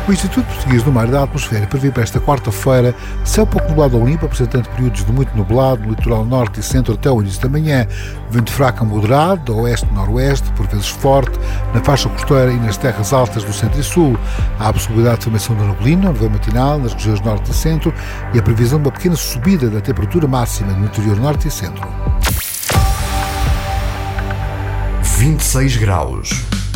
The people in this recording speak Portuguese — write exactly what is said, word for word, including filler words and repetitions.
O Instituto Português do Mar e da Atmosfera prevê para esta quarta-feira céu pouco nublado ou limpo, apresentando períodos de muito nublado no litoral norte e centro até o início da manhã. Vento fraco a moderado, a oeste-noroeste, por vezes forte, na faixa costeira e nas terras altas do centro e sul. Há a possibilidade de formação de neblina, nuvem matinal, nas regiões norte e centro, e a previsão de uma pequena subida da temperatura máxima no interior norte e centro. vinte e seis graus.